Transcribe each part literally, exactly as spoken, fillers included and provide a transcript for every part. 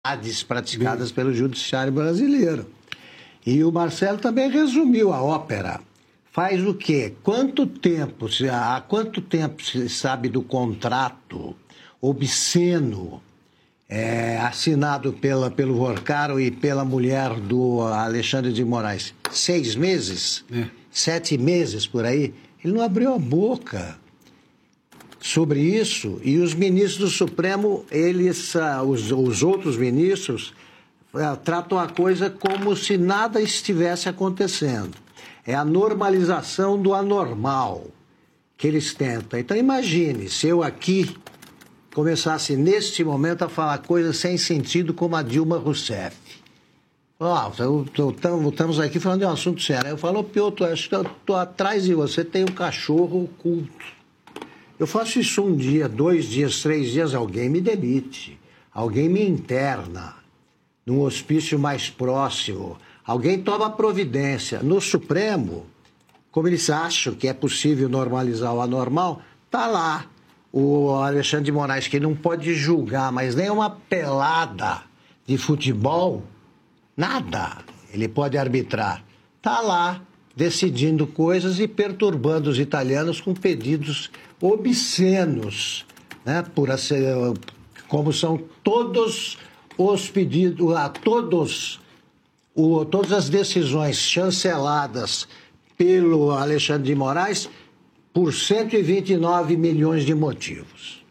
praticadas pelo judiciário brasileiro. E o Marcelo também resumiu a ópera. Faz o quê? Quanto tempo, há quanto tempo se sabe do contrato obsceno é, assinado pela, pelo Vorcaro e pela mulher do Alexandre de Moraes? Seis meses? É. Sete meses por aí? Ele não abriu a boca sobre isso, e os ministros do Supremo, eles, os, os outros ministros, tratam a coisa como se nada estivesse acontecendo. É a normalização do anormal que eles tentam. Então imagine se eu aqui começasse neste momento a falar coisas sem sentido como a Dilma Rousseff. Oh, eu, eu, eu, estamos aqui falando de um assunto sério. Eu falo, Piotr, acho que eu estou atrás de você, tem um cachorro oculto. Eu faço isso um dia, dois dias, três dias, alguém me demite, alguém me interna num hospício mais próximo, alguém toma providência. No Supremo, como eles acham que é possível normalizar o anormal, está lá o Alexandre de Moraes, que não pode julgar, mas nem uma pelada de futebol, nada, ele pode arbitrar. Está lá decidindo coisas e perturbando os italianos com pedidos obscenos, né? Por, como são todos os pedidos, a todos, o, todas as decisões chanceladas pelo Alexandre de Moraes por cento e vinte e nove milhões de motivos.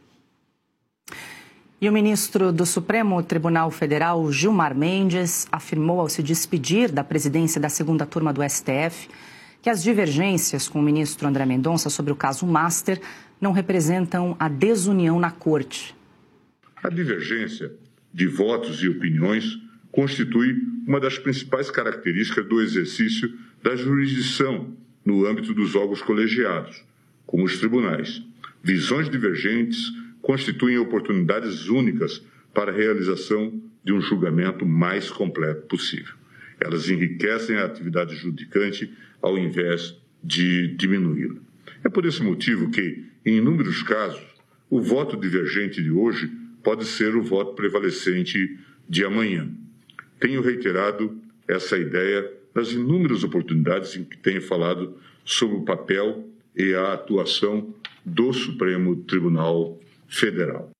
E o ministro do Supremo Tribunal Federal, Gilmar Mendes, afirmou ao se despedir da presidência da segunda turma do S T F que as divergências com o ministro André Mendonça sobre o caso Master não representam a desunião na corte. A divergência de votos e opiniões constitui uma das principais características do exercício da jurisdição no âmbito dos órgãos colegiados, como os tribunais. Visões divergentes constituem oportunidades únicas para a realização de um julgamento mais completo possível. Elas enriquecem a atividade judicante ao invés de diminuí-la. É por esse motivo que, em inúmeros casos, o voto divergente de hoje pode ser o voto prevalecente de amanhã. Tenho reiterado essa ideia nas inúmeras oportunidades em que tenho falado sobre o papel e a atuação do Supremo Tribunal Federal.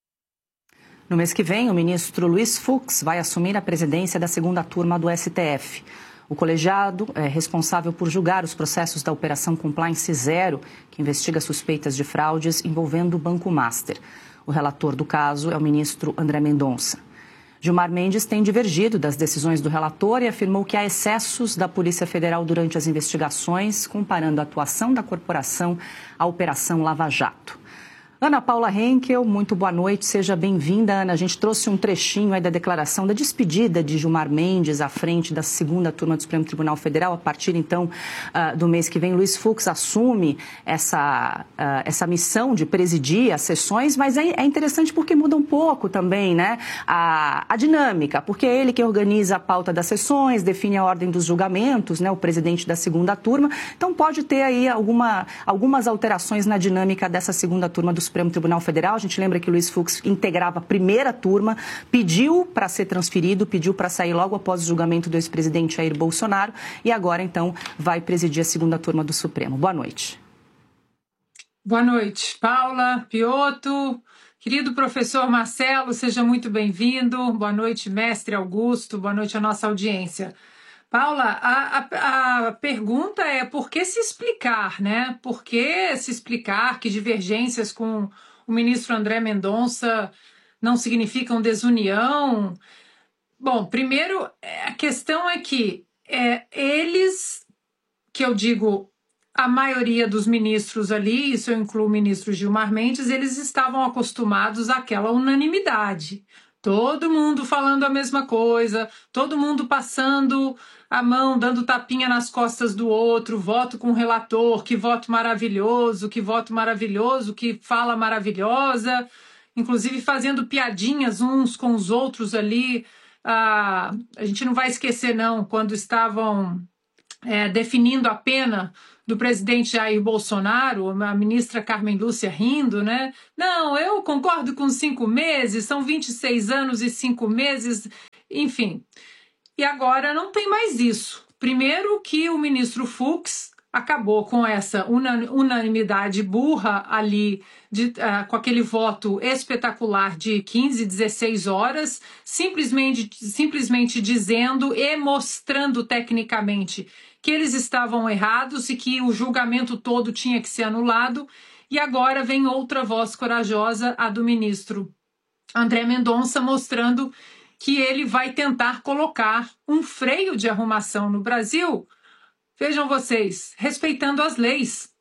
No mês que vem, o ministro Luiz Fux vai assumir a presidência da segunda turma do S T F. O colegiado é responsável por julgar os processos da Operação Compliance Zero, que investiga suspeitas de fraudes envolvendo o Banco Master. O relator do caso é o ministro André Mendonça. Gilmar Mendes tem divergido das decisões do relator e afirmou que há excessos da Polícia Federal durante as investigações, comparando a atuação da corporação à Operação Lava Jato. Ana Paula Henkel, muito boa noite, seja bem-vinda, Ana. A gente trouxe um trechinho aí da declaração da despedida de Gilmar Mendes à frente da segunda turma do Supremo Tribunal Federal. A partir, então, uh, do mês que vem, Luiz Fux assume essa, uh, essa missão de presidir as sessões, mas é, é interessante porque muda um pouco também, né, a, a dinâmica, porque é ele que organiza a pauta das sessões, define a ordem dos julgamentos, né, o presidente da segunda turma. Então, pode ter aí alguma, algumas alterações na dinâmica dessa segunda turma do Supremo Tribunal Federal. A gente lembra que o Luiz Fux integrava a primeira turma, pediu para ser transferido, pediu para sair logo após o julgamento do ex-presidente Jair Bolsonaro e agora, então, vai presidir a segunda turma do Supremo. Boa noite. Boa noite, Paula, Piotr, querido professor Marcelo, seja muito bem-vindo. Boa noite, mestre Augusto, boa noite à nossa audiência. Paula, a, a, a pergunta é por que se explicar, né? Por que se explicar que divergências com o ministro André Mendonça não significam desunião? Bom, primeiro, a questão é que é, eles, que eu digo, a maioria dos ministros ali, isso eu incluo o ministro Gilmar Mendes, eles estavam acostumados àquela unanimidade. Todo mundo falando a mesma coisa, todo mundo passando a mão, dando tapinha nas costas do outro, voto com o relator, que voto maravilhoso, que voto maravilhoso, que fala maravilhosa, inclusive fazendo piadinhas uns com os outros ali. Ah, a gente não vai esquecer, não, quando estavam é, definindo a pena do presidente Jair Bolsonaro, a ministra Carmen Lúcia rindo, né? Não, eu concordo com cinco meses, são vinte e seis anos e cinco meses, enfim. E agora não tem mais isso. Primeiro que o ministro Fux acabou com essa unanimidade burra ali, de, uh, com aquele voto espetacular de quinze, dezesseis horas, simplesmente, simplesmente dizendo e mostrando tecnicamente que eles estavam errados e que o julgamento todo tinha que ser anulado. E agora vem outra voz corajosa, a do ministro André Mendonça, mostrando que ele vai tentar colocar um freio de arrumação no Brasil. Vejam vocês, respeitando as leis,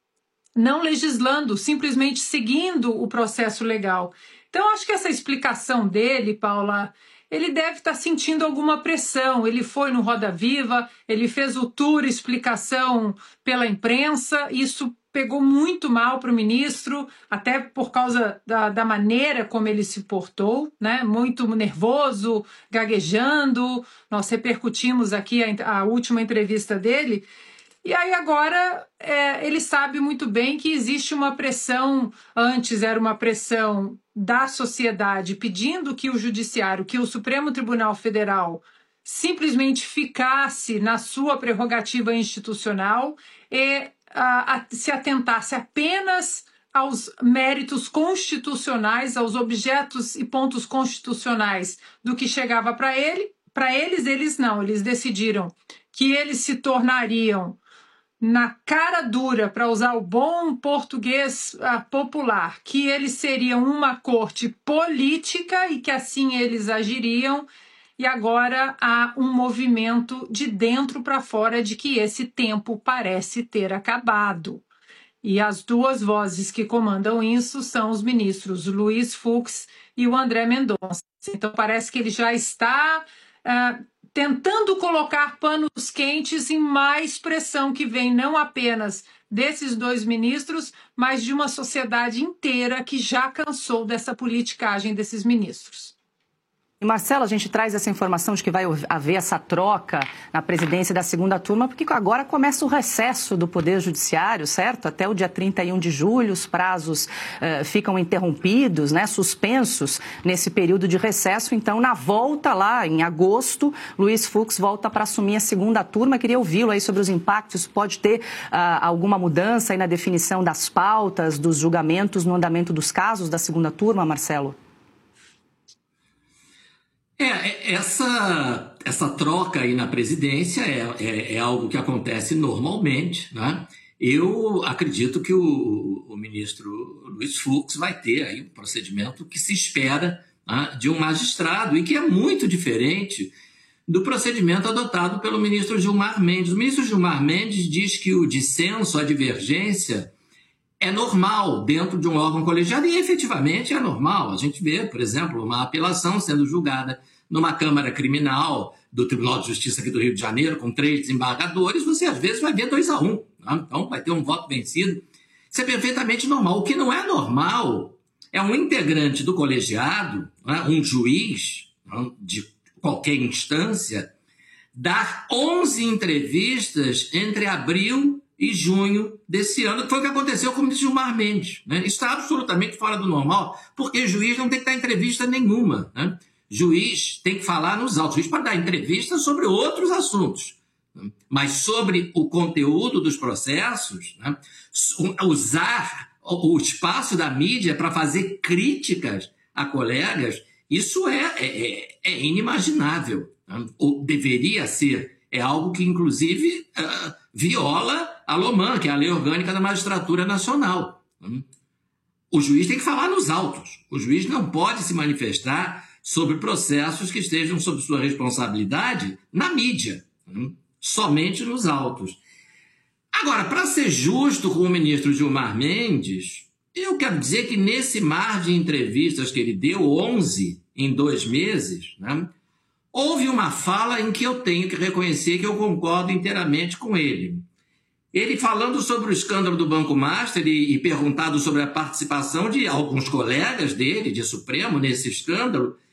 não legislando, simplesmente seguindo o processo legal. Então, acho que essa explicação dele, Paula, ele deve estar sentindo alguma pressão. Ele foi no Roda Viva, ele fez o tour explicação pela imprensa, isso pegou muito mal para o ministro, até por causa da, da maneira como ele se portou, né? Muito nervoso, gaguejando. Nós repercutimos aqui a, a última entrevista dele. E aí agora é, ele sabe muito bem que existe uma pressão, antes era uma pressão da sociedade pedindo que o judiciário, que o Supremo Tribunal Federal simplesmente ficasse na sua prerrogativa institucional e A, a, se atentasse apenas aos méritos constitucionais, aos objetos e pontos constitucionais do que chegava para ele. Para eles, eles não. Eles decidiram que eles se tornariam, na cara dura, para usar o bom português uh, popular, que eles seriam uma corte política e que assim eles agiriam. E agora há um movimento de dentro para fora de que esse tempo parece ter acabado. E as duas vozes que comandam isso são os ministros Luiz Fux e o André Mendonça. Então parece que ele já está uh, tentando colocar panos quentes em mais pressão que vem não apenas desses dois ministros, mas de uma sociedade inteira que já cansou dessa politicagem desses ministros. E, Marcelo, a gente traz essa informação de que vai haver essa troca na presidência da segunda turma, porque agora começa o recesso do Poder Judiciário, certo? Até o dia trinta e um de julho, os prazos uh, ficam interrompidos, né, suspensos nesse período de recesso. Então, na volta lá, em agosto, Luiz Fux volta para assumir a segunda turma. Queria ouvi-lo aí sobre os impactos. Pode ter uh, alguma mudança aí na definição das pautas, dos julgamentos, no andamento dos casos da segunda turma, Marcelo? É, essa, essa troca aí na presidência é, é, é algo que acontece normalmente, né? Eu acredito que o, o ministro Luiz Fux vai ter aí um procedimento que se espera, né, de um magistrado e que é muito diferente do procedimento adotado pelo ministro Gilmar Mendes. O ministro Gilmar Mendes diz que o dissenso, a divergência, é normal dentro de um órgão colegiado e efetivamente é normal. A gente vê, por exemplo, uma apelação sendo julgada numa Câmara Criminal do Tribunal de Justiça aqui do Rio de Janeiro, com três desembargadores, você às vezes vai ver dois a um. Né? Então vai ter um voto vencido. Isso é perfeitamente normal. O que não é normal é um integrante do colegiado, né, um juiz, né, de qualquer instância, dar onze entrevistas entre abril e junho desse ano, que foi o que aconteceu com o ministro Gilmar Mendes. Né? Isso está absolutamente fora do normal, porque juiz não tem que dar entrevista nenhuma. Né? Juiz tem que falar nos autos. Juiz pode dar entrevista sobre outros assuntos, né? Mas sobre o conteúdo dos processos, né? Usar o espaço da mídia para fazer críticas a colegas, isso é, é, é inimaginável. Né? Ou deveria ser. É algo que, inclusive, uh, viola a LOMAN, que é a Lei Orgânica da Magistratura Nacional. O juiz tem que falar nos autos. O juiz não pode se manifestar sobre processos que estejam sob sua responsabilidade na mídia, somente nos autos. Agora, para ser justo com o ministro Gilmar Mendes, eu quero dizer que nesse mar de entrevistas que ele deu, onze em dois meses, né, houve uma fala em que eu tenho que reconhecer que eu concordo inteiramente com ele. Ele falando sobre o escândalo do Banco Master e, e perguntado sobre a participação de alguns colegas dele, de Supremo, nesse escândalo,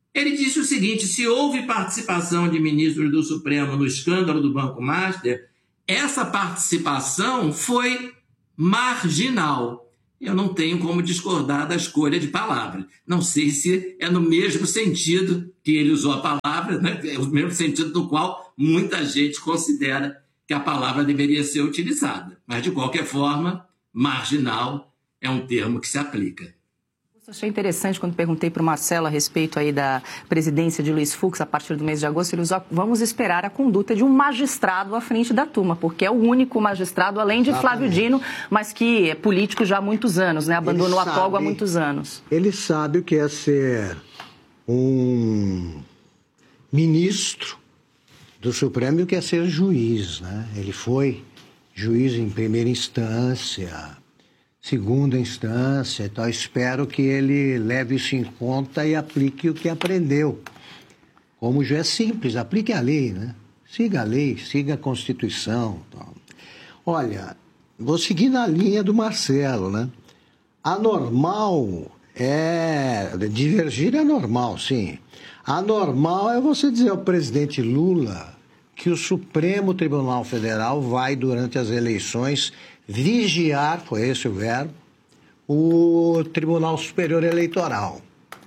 Ele disse o seguinte: se houve participação de ministros do Supremo no escândalo do Banco Master, essa participação foi marginal. Eu não tenho como discordar da escolha de palavras. Não sei se é no mesmo sentido que ele usou a palavra, né? É o mesmo sentido no qual muita gente considera que a palavra deveria ser utilizada. Mas, de qualquer forma, marginal é um termo que se aplica. Eu achei interessante quando perguntei para o Marcelo a respeito aí da presidência de Luiz Fux a partir do mês de agosto, ele usou, vamos esperar a conduta de um magistrado à frente da turma, porque é o único magistrado, além de Flávio Dino, mas que é político já há muitos anos, né? Abandonou a toga há muitos anos. Ele sabe o que é ser um ministro do Supremo e o que é ser juiz, né? Ele foi juiz em primeira instância, segunda instância, então espero que ele leve isso em conta e aplique o que aprendeu. Como já é simples, aplique a lei, né? Siga a lei, siga a Constituição. Então. Olha, vou seguir na linha do Marcelo, né? Anormal é... Divergir é normal, sim. Anormal é você dizer ao presidente Lula que o Supremo Tribunal Federal vai, durante as eleições, vigiar, foi esse o verbo, o Tribunal Superior Eleitoral.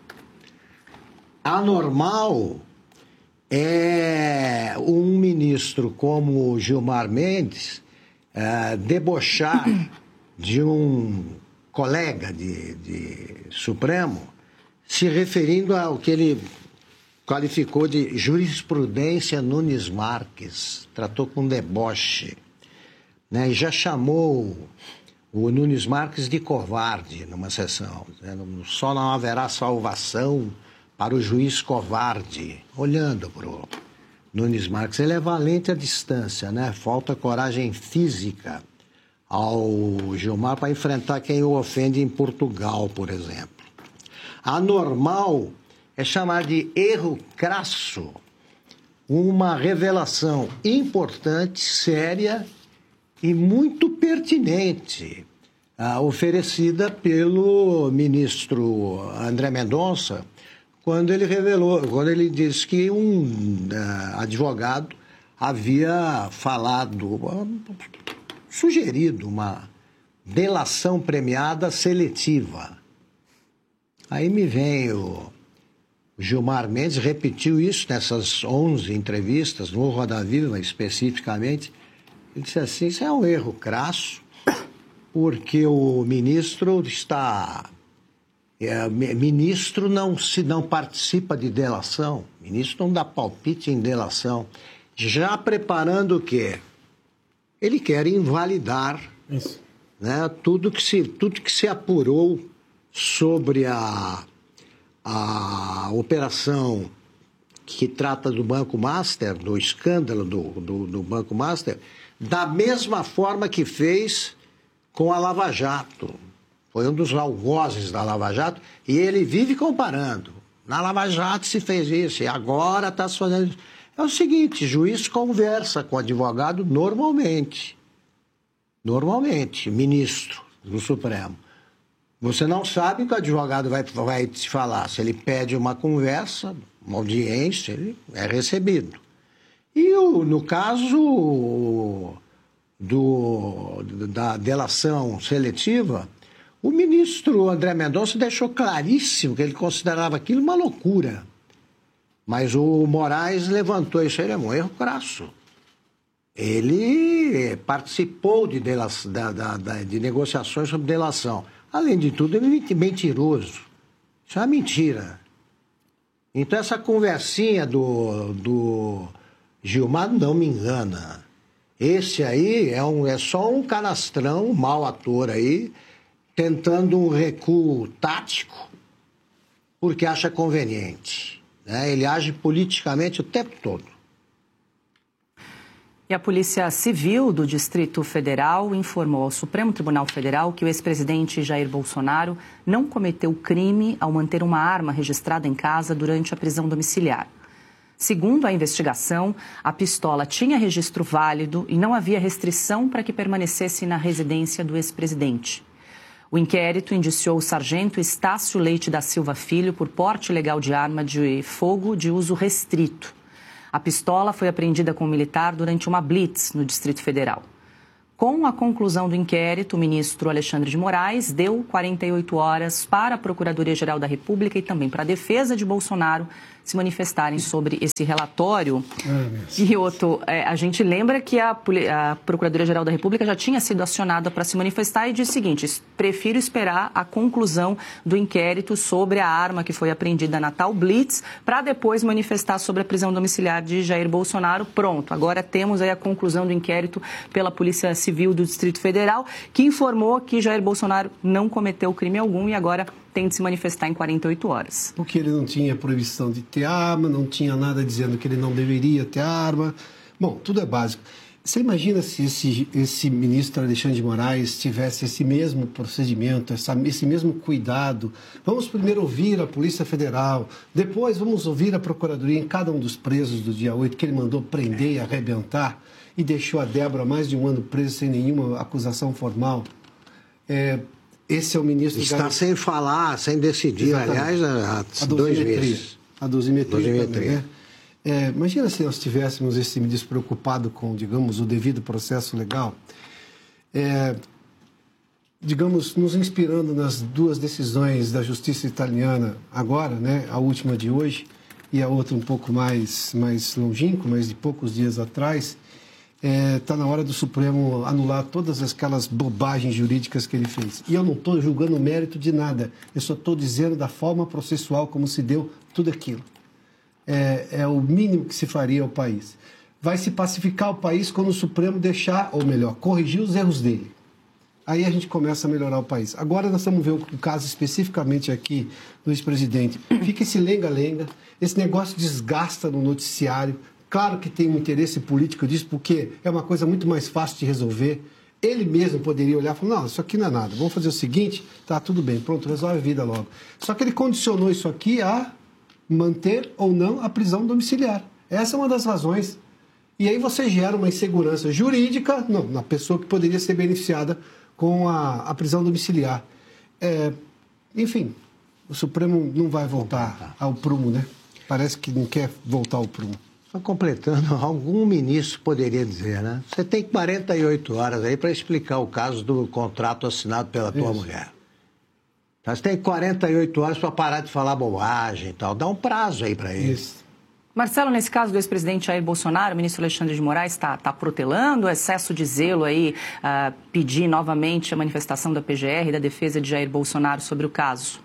Anormal é um ministro como o Gilmar Mendes é, debochar de um colega de, de Supremo, se referindo ao que ele qualificou de jurisprudência Nunes Marques, tratou com deboche. Né, e já chamou o Nunes Marques de covarde numa sessão. Né, só não haverá salvação para o juiz covarde. Olhando para o Nunes Marques, ele é valente à distância, né? Falta coragem física ao Gilmar para enfrentar quem o ofende em Portugal, por exemplo. Anormal é chamar de erro crasso uma revelação importante, séria e muito pertinente, ah, oferecida pelo ministro André Mendonça, quando ele revelou, quando ele disse que um ah, advogado havia falado, sugerido uma delação premiada seletiva. Aí me vem o Gilmar Mendes, repetiu isso nessas onze entrevistas, no Roda Viva especificamente. Ele disse assim, isso é um erro crasso, porque o ministro está... É, ministro não, se não participa de delação, ministro não dá palpite em delação. Já preparando o quê? Ele quer invalidar isso. Né, tudo, que se, tudo que se apurou sobre a, a operação que trata do Banco Master, do escândalo do, do, do Banco Master, da mesma forma que fez com a Lava Jato. Foi um dos algozes da Lava Jato e ele vive comparando. Na Lava Jato se fez isso e agora está se fazendo isso. É o seguinte, juiz conversa com o advogado normalmente. Normalmente, ministro do Supremo. Você não sabe o que o advogado vai, vai te falar. Se ele pede uma conversa, uma audiência, ele é recebido. E o, no caso do, da delação seletiva, o ministro André Mendonça deixou claríssimo que ele considerava aquilo uma loucura. Mas o Moraes levantou isso, ele é um erro crasso. Ele participou de, delação, da, da, da, de negociações sobre delação. Além de tudo, ele é mentiroso. Isso é uma mentira. Então, essa conversinha do, do Gilmar não me engana. Esse aí é, um, é só um canastrão, um mau ator aí, tentando um recuo tático, porque acha conveniente. Né? Ele age politicamente o tempo todo. E a Polícia Civil do Distrito Federal informou ao Supremo Tribunal Federal que o ex-presidente Jair Bolsonaro não cometeu crime ao manter uma arma registrada em casa durante a prisão domiciliar. Segundo a investigação, a pistola tinha registro válido e não havia restrição para que permanecesse na residência do ex-presidente. O inquérito indiciou o sargento Estácio Leite da Silva Filho por porte ilegal de arma de fogo de uso restrito. A pistola foi apreendida com o militar durante uma blitz no Distrito Federal. Com a conclusão do inquérito, o ministro Alexandre de Moraes deu quarenta e oito horas para a Procuradoria-Geral da República e também para a defesa de Bolsonaro se manifestarem sobre esse relatório. E outro, é, a gente lembra que a, a Procuradoria-Geral da República já tinha sido acionada para se manifestar e disse o seguinte: prefiro esperar a conclusão do inquérito sobre a arma que foi apreendida na tal blitz para depois manifestar sobre a prisão domiciliar de Jair Bolsonaro. Pronto, agora temos aí a conclusão do inquérito pela Polícia Civil do Distrito Federal, que informou que Jair Bolsonaro não cometeu crime algum e agora tem de se manifestar em quarenta e oito horas. Porque ele não tinha proibição de ter arma, não tinha nada dizendo que ele não deveria ter arma. Bom, tudo é básico. Você imagina se esse, esse ministro Alexandre de Moraes tivesse esse mesmo procedimento, essa, esse mesmo cuidado? Vamos primeiro ouvir a Polícia Federal, depois vamos ouvir a Procuradoria em cada um dos presos do dia oito, que ele mandou prender e arrebentar, e deixou a Débora mais de um ano presa sem nenhuma acusação formal. É... Esse é o ministro... Está Gar... sem falar, sem decidir, Exatamente. aliás, há a dois meses. A dosimetria. dosimetria. Também, né? é, imagina se nós tivéssemos esse ministro preocupado com, digamos, o devido processo legal, é, digamos, nos inspirando nas duas decisões da justiça italiana agora, né, a última de hoje e a outra um pouco mais, mais longínqua, mas de poucos dias atrás. Está é, na hora do Supremo anular todas aquelas bobagens jurídicas que ele fez. E eu não estou julgando o mérito de nada, eu só estou dizendo da forma processual como se deu tudo aquilo. É, é o mínimo que se faria ao país. Vai se pacificar o país quando o Supremo deixar, ou melhor, corrigir os erros dele. Aí a gente começa a melhorar o país. Agora nós estamos vendo o caso especificamente aqui do ex-presidente. Fica esse lenga-lenga, esse negócio desgasta no noticiário. Claro que tem um interesse político disso, porque é uma coisa muito mais fácil de resolver. Ele mesmo poderia olhar e falar, não, isso aqui não é nada, vamos fazer o seguinte, tá, tudo bem, pronto, resolve a vida logo. Só que ele condicionou isso aqui a manter ou não a prisão domiciliar. Essa é uma das razões. E aí você gera uma insegurança jurídica não, na pessoa que poderia ser beneficiada com a, a prisão domiciliar. É, enfim, o Supremo não vai voltar ao prumo, né? Parece que não quer voltar ao prumo. Só completando, algum ministro poderia dizer, né? Você tem quarenta e oito horas aí para explicar o caso do contrato assinado pela tua Isso. mulher. Você tem quarenta e oito horas para parar de falar bobagem e tal. Dá um prazo aí para ele. Isso. Marcelo, nesse caso do ex-presidente Jair Bolsonaro, o ministro Alexandre de Moraes está tá protelando o excesso de zelo aí, uh, pedir novamente a manifestação da P G R e da defesa de Jair Bolsonaro sobre o caso?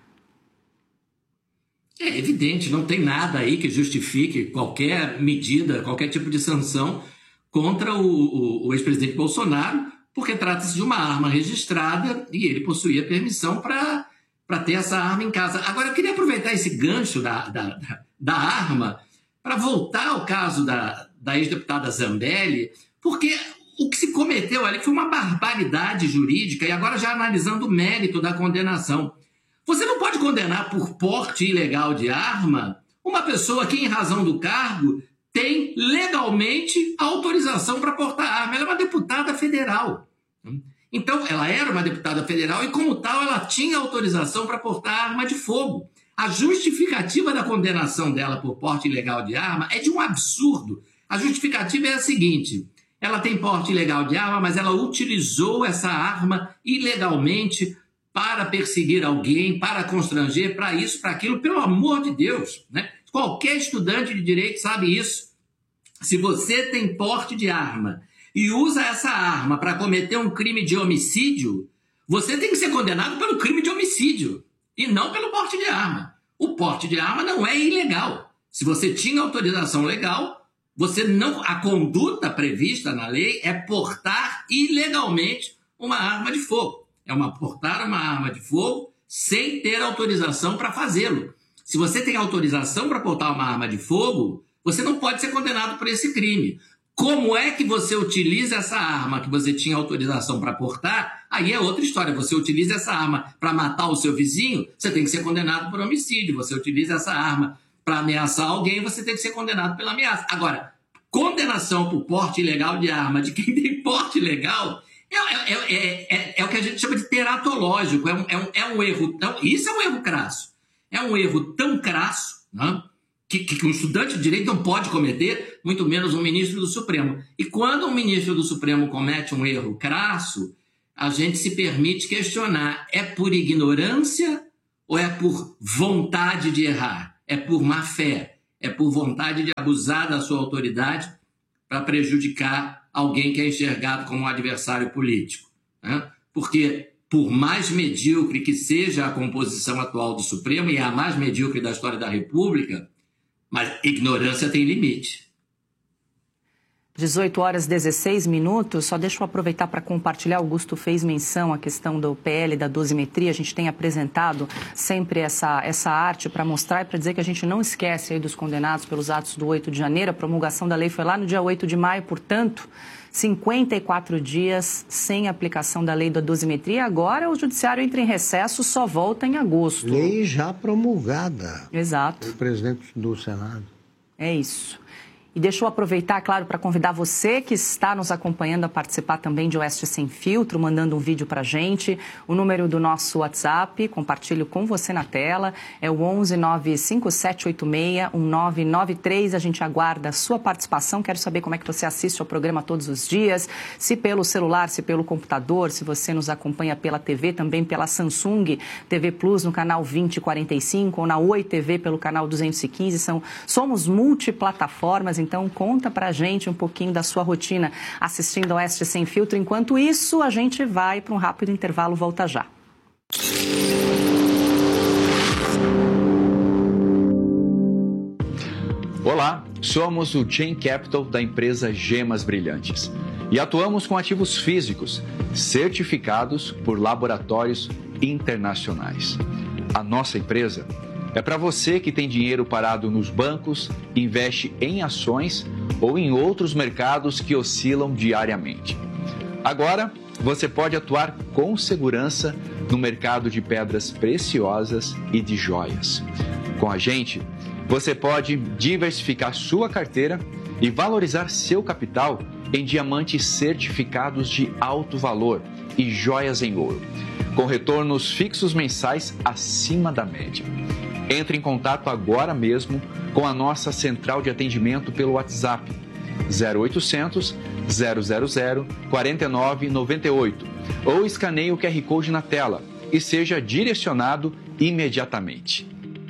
É evidente, não tem nada aí que justifique qualquer medida, qualquer tipo de sanção contra o, o, o ex-presidente Bolsonaro, porque trata-se de uma arma registrada e ele possuía permissão para ter essa arma em casa. Agora, eu queria aproveitar esse gancho da, da, da, da arma para voltar ao caso da, da ex-deputada Zambelli, porque o que se cometeu ali foi uma barbaridade jurídica, e agora já analisando o mérito da condenação. Você não pode condenar por porte ilegal de arma uma pessoa que, em razão do cargo, tem legalmente autorização para portar arma. Ela é uma deputada federal. Então, ela era uma deputada federal e, como tal, ela tinha autorização para portar arma de fogo. A justificativa da condenação dela por porte ilegal de arma é de um absurdo. A justificativa é a seguinte: ela tem porte ilegal de arma, mas ela utilizou essa arma ilegalmente para perseguir alguém, para constranger, para isso, para aquilo, pelo amor de Deus, né? Qualquer estudante de direito sabe isso. Se você tem porte de arma e usa essa arma para cometer um crime de homicídio, você tem que ser condenado pelo crime de homicídio e não pelo porte de arma. O porte de arma não é ilegal. Se você tinha autorização legal, você não, a conduta prevista na lei é portar ilegalmente uma arma de fogo. É uma portar uma arma de fogo sem ter autorização para fazê-lo. Se você tem autorização para portar uma arma de fogo, você não pode ser condenado por esse crime. Como é que você utiliza essa arma que você tinha autorização para portar? Aí é outra história. Você utiliza essa arma para matar o seu vizinho, você tem que ser condenado por homicídio. Você utiliza essa arma para ameaçar alguém, você tem que ser condenado pela ameaça. Agora, condenação por porte ilegal de arma de quem tem porte ilegal É, é, é, é, é o que a gente chama de teratológico, é um, é um, é um erro tão... Isso é um erro crasso. É um erro tão crasso, né, que, que um estudante de direito não pode cometer, muito menos um ministro do Supremo. E quando um ministro do Supremo comete um erro crasso, a gente se permite questionar, é por ignorância ou é por vontade de errar? É por má fé? É por vontade de abusar da sua autoridade para prejudicar alguém que é enxergado como um adversário político, né? Porque, por mais medíocre que seja a composição atual do Supremo, e é a mais medíocre da história da República, mas ignorância tem limite. dezoito horas e dezesseis minutos, só deixa eu aproveitar para compartilhar, Augusto fez menção à questão do P L, da dosimetria, a gente tem apresentado sempre essa, essa arte para mostrar e para dizer que a gente não esquece aí dos condenados pelos atos do oito de janeiro, a promulgação da lei foi lá no dia oito de maio, portanto, cinquenta e quatro dias sem aplicação da lei da dosimetria, agora o judiciário entra em recesso, só volta em agosto. Lei já promulgada. Exato. Pelo presidente do Senado. É isso. E deixa eu aproveitar, claro, para convidar você que está nos acompanhando a participar também de Oeste Sem Filtro, mandando um vídeo para a gente. O número do nosso WhatsApp, compartilho com você na tela, é o onze nove cinco sete oito seis um nove nove três. A gente aguarda a sua participação. Quero saber como é que você assiste ao programa todos os dias, se pelo celular, se pelo computador, se você nos acompanha pela T V, também pela Samsung T V Plus no canal vinte e quarenta e cinco ou na Oi T V pelo canal duzentos e quinze. São, somos multiplataformas, então conta pra gente um pouquinho da sua rotina assistindo ao Oeste Sem Filtro. Enquanto isso, a gente vai para um rápido intervalo, volta já. Olá, somos o Chain Capital da empresa Gemas Brilhantes e atuamos com ativos físicos certificados por laboratórios internacionais. A nossa empresa é para você que tem dinheiro parado nos bancos, investe em ações ou em outros mercados que oscilam diariamente. Agora, você pode atuar com segurança no mercado de pedras preciosas e de joias. Com a gente, você pode diversificar sua carteira e valorizar seu capital em diamantes certificados de alto valor e joias em ouro, com retornos fixos mensais acima da média. Entre em contato agora mesmo com a nossa central de atendimento pelo WhatsApp zero oitocentos, zero zero zero, quatro nove nove oito ou escaneie o Q R Code na tela e seja direcionado imediatamente.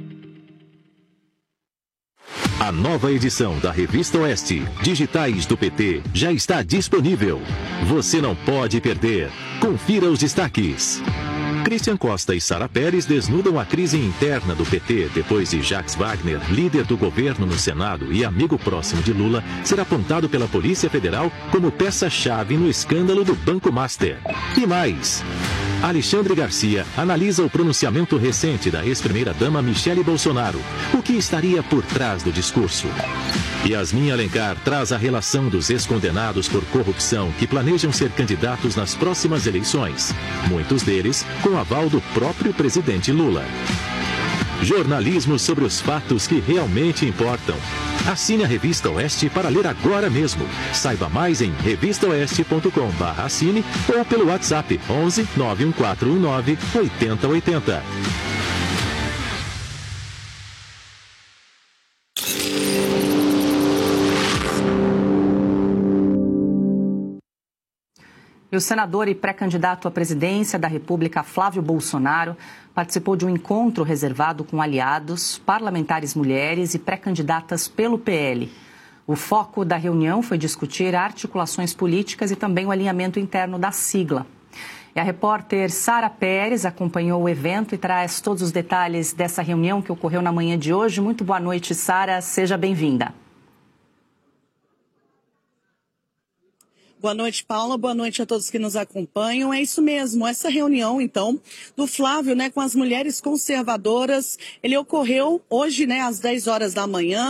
A nova edição da Revista Oeste, Digitais do P T, já está disponível. Você não pode perder. Confira os destaques. Christian Costa e Sara Pérez desnudam a crise interna do P T depois de Jacques Wagner, líder do governo no Senado e amigo próximo de Lula, ser apontado pela Polícia Federal como peça-chave no escândalo do Banco Master. E mais... Alexandre Garcia analisa o pronunciamento recente da ex-primeira-dama Michele Bolsonaro. O que estaria por trás do discurso? Yasmin Alencar traz a relação dos ex-condenados por corrupção que planejam ser candidatos nas próximas eleições. Muitos deles com aval do próprio presidente Lula. Jornalismo sobre os fatos que realmente importam. Assine a Revista Oeste para ler agora mesmo. Saiba mais em revista oeste ponto com barra assine ou pelo WhatsApp onze nove um quatro um nove oito zero oito zero. E o senador e pré-candidato à presidência da República, Flávio Bolsonaro, participou de um encontro reservado com aliados, parlamentares mulheres e pré-candidatas pelo P L. O foco da reunião foi discutir articulações políticas e também o alinhamento interno da sigla. E a repórter Sara Pérez acompanhou o evento e traz todos os detalhes dessa reunião que ocorreu na manhã de hoje. Muito boa noite, Sara. Seja bem-vinda. Boa noite, Paula. Boa noite a todos que nos acompanham. É isso mesmo, essa reunião, então, do Flávio, né, com as mulheres conservadoras, ele ocorreu hoje, né, às dez horas da manhã.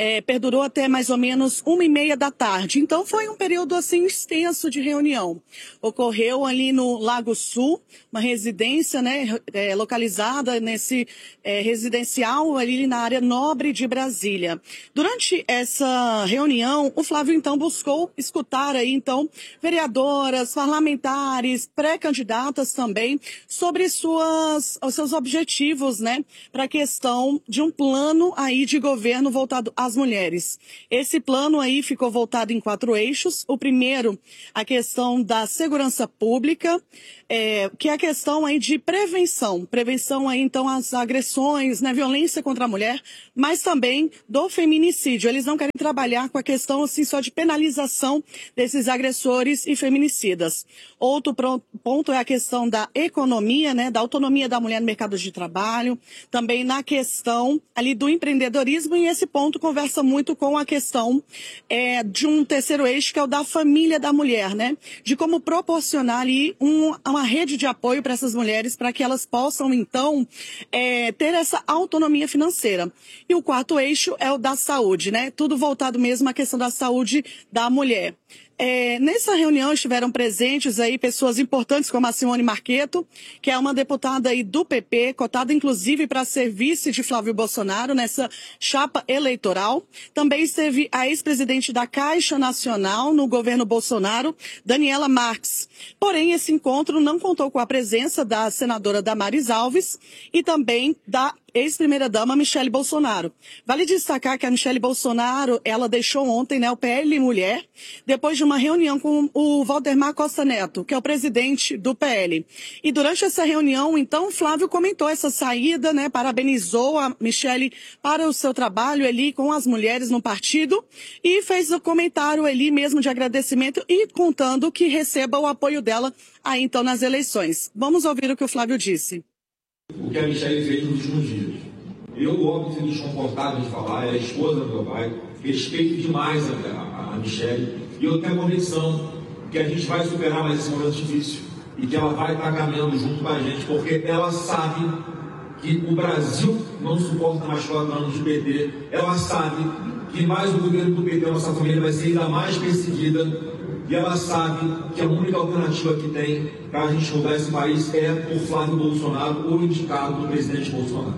é, perdurou até mais ou menos uma e meia da tarde. Então foi um período assim extenso de reunião. Ocorreu ali no Lago Sul, uma residência, né, é, localizada nesse é, residencial ali na área nobre de Brasília. Durante essa reunião, o Flávio então buscou escutar aí então vereadoras, parlamentares, pré-candidatas também sobre suas, os seus objetivos, né, para a questão de um plano aí de governo voltado às mulheres. Esse plano aí ficou voltado em quatro eixos. O primeiro, a questão da segurança pública, é, que é a questão aí de prevenção, prevenção aí então às agressões, né, violência contra a mulher, mas também do feminicídio. Eles não querem trabalhar com a questão assim só de penalização desses agressores e feminicidas. Outro ponto é a questão da economia, né, da autonomia da mulher no mercado de trabalho, também na questão ali do empreendedorismo, e esse ponto conversa muito com a questão é, de um terceiro eixo, que é o da família da mulher, né, de como proporcionar ali um, uma rede de apoio para essas mulheres, para que elas possam então é, ter essa autonomia financeira. E o quarto eixo é o da saúde, né, tudo voltado mesmo à questão da saúde da mulher. É, nessa reunião estiveram presentes aí pessoas importantes como a Simone Marqueto, que é uma deputada aí do P P, cotada inclusive para ser vice de Flávio Bolsonaro nessa chapa eleitoral. Também esteve a ex-presidente da Caixa Nacional no governo Bolsonaro, Daniela Marques. Porém, esse encontro não contou com a presença da senadora Damares Alves e também da ex-primeira-dama Michele Bolsonaro. Vale destacar que a Michele Bolsonaro, ela deixou ontem, né, o P L Mulher, depois de uma reunião com o Valdemar Costa Neto, que é o presidente do P L. E durante essa reunião, então, Flávio comentou essa saída, né, parabenizou a Michele para o seu trabalho ali com as mulheres no partido e fez o comentário ali mesmo de agradecimento e contando que receba o apoio dela aí então nas eleições. Vamos ouvir o que o Flávio disse. O que a Michele fez nos últimos dias. Eu, óbvio, me desconfortável de falar, é a esposa do meu pai, respeito demais a, a, a Michele, e eu tenho a convicção que a gente vai superar mais esse momento difícil e que ela vai estar caminhando junto com a gente, porque ela sabe que o Brasil não suporta mais quatro anos de P T, ela sabe que mais o governo do P T, a nossa família, vai ser ainda mais perseguida. E ela sabe que a única alternativa que tem para a gente mudar esse país é por Flávio Bolsonaro ou indicado do presidente Bolsonaro.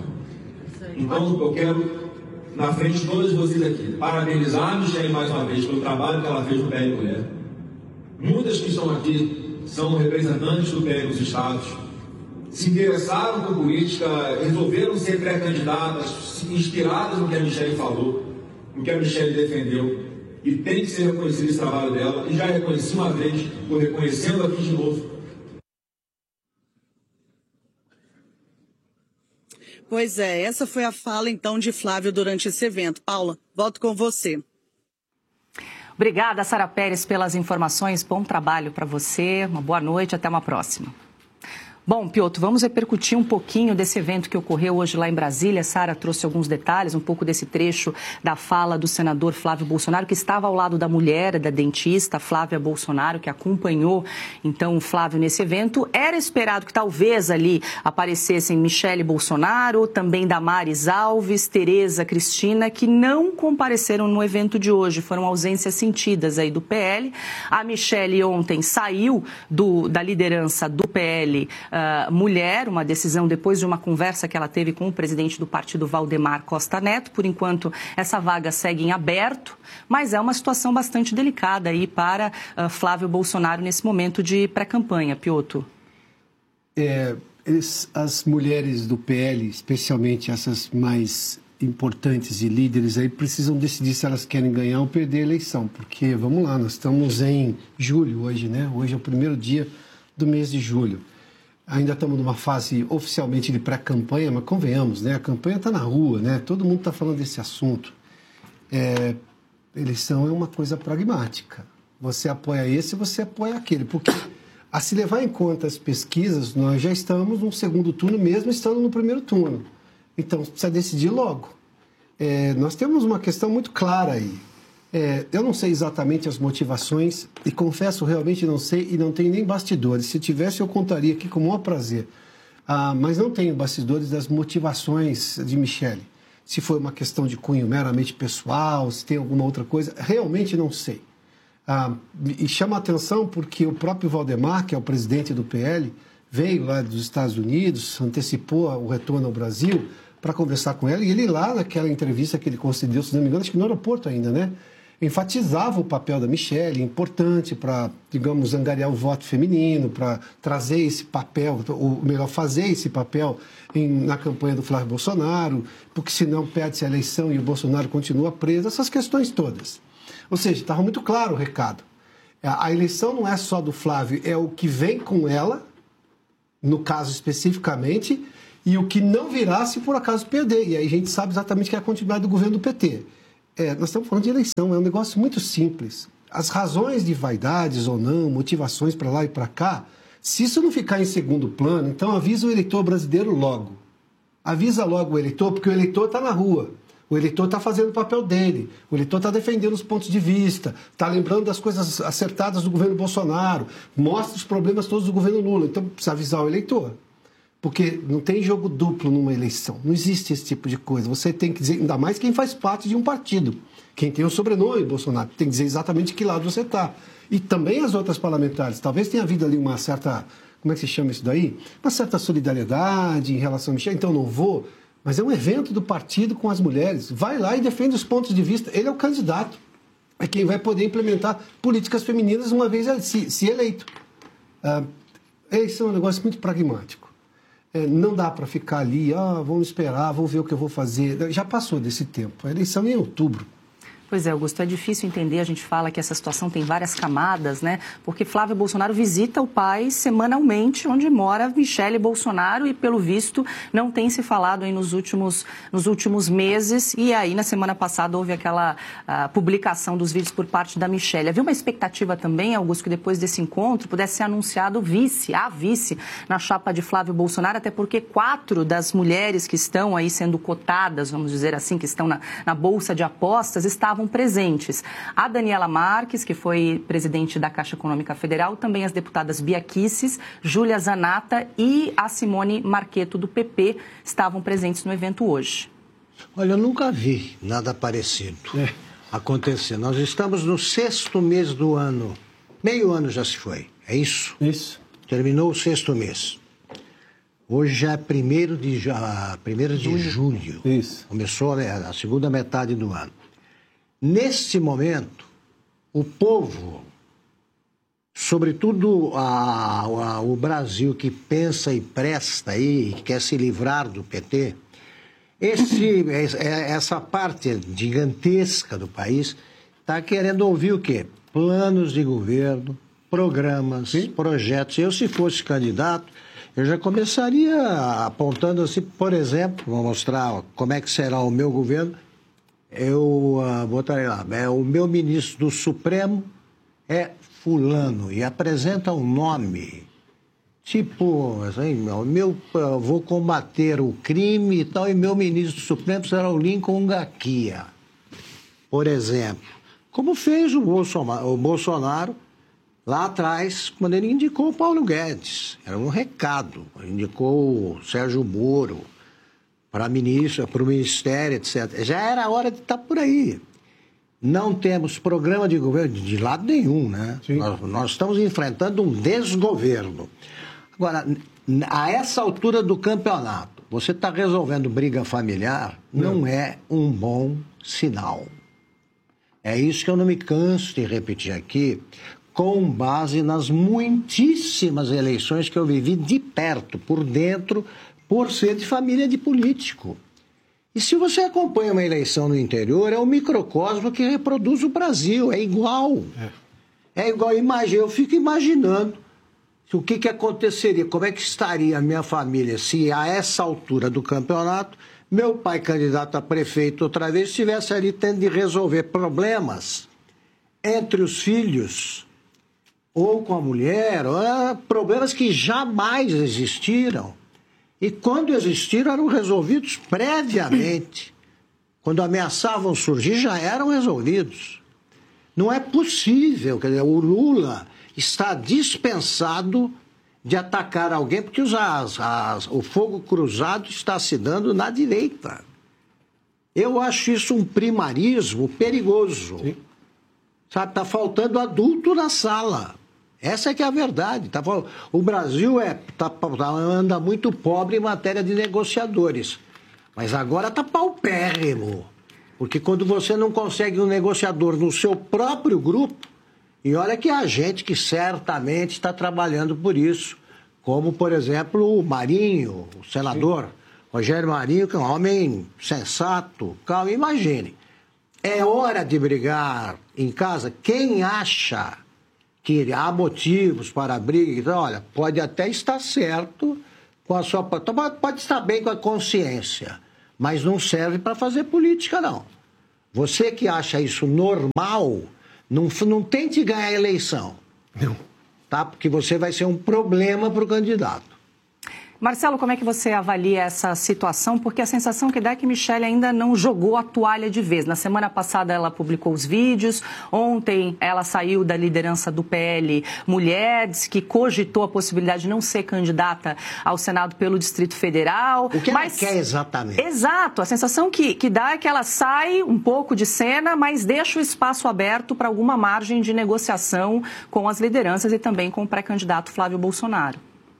Então, eu quero, na frente de todos vocês aqui, parabenizar a Michele mais uma vez pelo trabalho que ela fez no P L Mulher. Muitas que estão aqui são representantes do P L nos estados, se interessaram por política, resolveram ser pré-candidatas, inspiradas no que a Michele falou, no que a Michele defendeu. E tem que ser reconhecido esse trabalho dela, e já reconheci uma vez, estou reconhecendo aqui de novo. Pois é, essa foi a fala então de Flávio durante esse evento. Paula, volto com você. Obrigada, Sara Pérez, pelas informações. Bom trabalho para você, uma boa noite, até uma próxima. Bom, Piotr, vamos repercutir um pouquinho desse evento que ocorreu hoje lá em Brasília. Sara trouxe alguns detalhes, um pouco desse trecho da fala do senador Flávio Bolsonaro, que estava ao lado da mulher, da dentista Flávia Bolsonaro, que acompanhou, então, o Flávio nesse evento. Era esperado que talvez ali aparecessem Michele Bolsonaro, também Damares Alves, Tereza Cristina, que não compareceram no evento de hoje. Foram ausências sentidas aí do P L. A Michele ontem saiu do, da liderança do P L Uh, mulher, uma decisão depois de uma conversa que ela teve com o presidente do partido, Valdemar Costa Neto. Por enquanto, essa vaga segue em aberto, mas é uma situação bastante delicada aí para uh, Flávio Bolsonaro nesse momento de pré-campanha. Piotr. É, eles, as mulheres do P L, especialmente essas mais importantes e líderes aí, precisam decidir se elas querem ganhar ou perder a eleição, porque, vamos lá, nós estamos em julho hoje, né? Hoje é o primeiro dia do mês de julho. Ainda estamos numa fase oficialmente de pré-campanha, mas convenhamos, né? A campanha está na rua, né? Todo mundo está falando desse assunto. É, eleição é uma coisa pragmática. Você apoia esse, você apoia aquele. Porque, a se levar em conta as pesquisas, nós já estamos no segundo turno, mesmo estando no primeiro turno. Então, precisa decidir logo. É, nós temos uma questão muito clara aí. É, eu não sei exatamente as motivações e confesso, realmente não sei e não tenho nem bastidores. Se tivesse, eu contaria aqui com o maior prazer. Ah, mas não tenho bastidores das motivações de Michele. se foi uma questão de cunho meramente pessoal, se tem alguma outra coisa, realmente não sei. Ah, e chama a atenção porque o próprio Valdemar, que é o presidente do P L, veio lá dos Estados Unidos, antecipou o retorno ao Brasil para conversar com ela, e ele lá, naquela entrevista que ele concedeu, se não me engano, acho que no aeroporto ainda, né? Enfatizava o papel da Michelle, importante para, digamos, angariar o voto feminino, para trazer esse papel, ou melhor, fazer esse papel em, na campanha do Flávio Bolsonaro, porque senão perde-se a eleição e o Bolsonaro continua preso, essas questões todas. Ou seja, estava muito claro o recado. A eleição não é só do Flávio, é o que vem com ela, no caso especificamente, e o que não virá se por acaso perder. E aí a gente sabe exatamente que é a continuidade do governo do P T. É, nós estamos falando de eleição, é um negócio muito simples. As razões de vaidades ou não, motivações para lá e para cá, se isso não ficar em segundo plano, então avisa o eleitor brasileiro logo. Avisa logo o eleitor, porque o eleitor está na rua. O eleitor está fazendo o papel dele, o eleitor está defendendo os pontos de vista, está lembrando das coisas acertadas do governo Bolsonaro, mostra os problemas todos do governo Lula. Então precisa avisar o eleitor. Porque não tem jogo duplo numa eleição. Não existe esse tipo de coisa. Você tem que dizer, ainda mais quem faz parte de um partido. Quem tem o sobrenome Bolsonaro tem que dizer exatamente que lado você está. E também as outras parlamentares. Talvez tenha havido ali uma certa, como é que se chama isso daí? Uma certa solidariedade em relação a Michel. Então não vou. Mas é um evento do partido com as mulheres. Vai lá e defende os pontos de vista. Ele é o candidato. É quem vai poder implementar políticas femininas uma vez se, se eleito. Ah, esse é um negócio muito pragmático. É, não dá para ficar ali, ah, vamos esperar, vamos ver o que eu vou fazer. Já passou desse tempo. A eleição é em outubro. Pois é, Augusto, é difícil entender, a gente fala que essa situação tem várias camadas, né? Porque Flávio Bolsonaro visita o pai semanalmente, onde mora Michelle Bolsonaro, e pelo visto não tem se falado aí nos últimos, nos últimos meses, e aí na semana passada houve aquela uh, publicação dos vídeos por parte da Michelle. Havia uma expectativa também, Augusto, que depois desse encontro pudesse ser anunciado o vice, a vice na chapa de Flávio Bolsonaro, até porque quatro das mulheres que estão aí sendo cotadas, vamos dizer assim, que estão na, na bolsa de apostas, estavam presentes. A Daniela Marques, que foi presidente da Caixa Econômica Federal, também as deputadas Bia Kicis, Júlia Zanata e a Simone Marqueto, do P P, estavam presentes no evento hoje. Olha, eu nunca vi nada parecido é. acontecer. Nós estamos no sexto mês do ano. Meio ano já se foi, é isso? Isso. Terminou o sexto mês. Hoje já é primeiro de, já, primeiro de julho. Isso. Começou a segunda metade do ano. Neste momento, o povo, sobretudo a, a, o Brasil que pensa e presta aí, que quer se livrar do P T, esse, essa parte gigantesca do país está querendo ouvir o quê? Planos de governo, programas, Sim. projetos. Eu, se fosse candidato, eu já começaria apontando assim, por exemplo, vou mostrar como é que será o meu governo. Eu uh, botarei lá, é, o meu ministro do Supremo é fulano, e apresenta um nome, tipo, assim, o meu, uh, vou combater o crime e tal, e meu ministro do Supremo será o Lincoln Gaquia, por exemplo. Como fez o Bolsonaro, o Bolsonaro lá atrás, quando ele indicou o Paulo Guedes. Era um recado, indicou o Sérgio Moro para ministro, para o Ministério, etcétera. Já era a hora de estar por aí. Não temos programa de governo de lado nenhum, né? Nós, nós estamos enfrentando um desgoverno. Agora, a essa altura do campeonato, você está resolvendo briga familiar, não. não é um bom sinal. É isso que eu não me canso de repetir aqui, com base nas muitíssimas eleições que eu vivi de perto, por dentro, por ser de família de político. E se você acompanha uma eleição no interior, é um microcosmo que reproduz o Brasil, é igual. É, é igual, imagina, eu fico imaginando o que, que aconteceria, como é que estaria a minha família se a essa altura do campeonato, meu pai, candidato a prefeito outra vez, estivesse ali tendo de resolver problemas entre os filhos ou com a mulher, ou, é, problemas que jamais existiram. E quando existiram, eram resolvidos previamente. Quando ameaçavam surgir, já eram resolvidos. Não é possível, quer dizer, o Lula está dispensado de atacar alguém, porque os, as, as, o fogo cruzado está se dando na direita. Eu acho isso um primarismo perigoso. Sim. Sabe, tá faltando adulto na sala. Essa é que é a verdade. Tá, o Brasil é, tá, anda muito pobre em matéria de negociadores. Mas agora tá paupérrimo. Porque quando você não consegue um negociador no seu próprio grupo, e olha que há gente que certamente está trabalhando por isso, como, por exemplo, o Marinho, o senador Sim. Rogério Marinho, que é um homem sensato, calmo. Imagine, é hora de brigar em casa. Quem acha que há motivos para a briga, então, olha, pode até estar certo com a sua... Pode estar bem com a consciência, mas não serve para fazer política, não. Você que acha isso normal, não, não tente ganhar a eleição. Não. Tá? Porque você vai ser um problema para o candidato. Marcelo, como é que você avalia essa situação? Porque a sensação que dá é que Michele ainda não jogou a toalha de vez. Na semana passada ela publicou os vídeos, ontem ela saiu da liderança do P L Mulher, disse que cogitou a possibilidade de não ser candidata ao Senado pelo Distrito Federal. O que mas... ela quer exatamente? Exato, a sensação que, que dá é que ela sai um pouco de cena, mas deixa o espaço aberto para alguma margem de negociação com as lideranças e também com o pré-candidato Flávio Bolsonaro.